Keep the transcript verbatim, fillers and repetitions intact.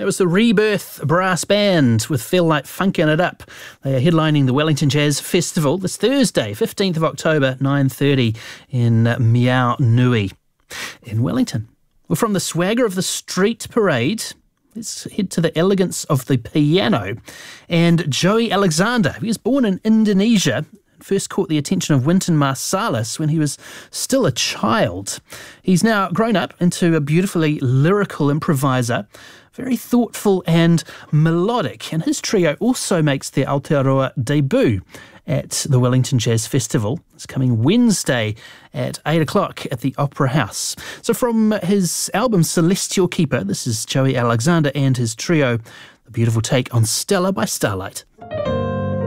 was the Rebirth Brass Band with Feel Like Funkin' It Up. They are headlining the Wellington Jazz Festival this Thursday, fifteenth of October, nine thirty in Miao Nui in Wellington. Well, from the swagger of the street parade, let's head to the elegance of the piano. And Joey Alexander, he was born in Indonesia, first caught the attention of Wynton Marsalis when he was still a child. He's now grown up into a beautifully lyrical improviser, very thoughtful and melodic, and his trio also makes their Aotearoa debut at the Wellington Jazz Festival. It's coming Wednesday at eight o'clock at the Opera House. So from his album Celestial Keeper, this is Joey Alexander and his trio, the beautiful take on Stella by Starlight.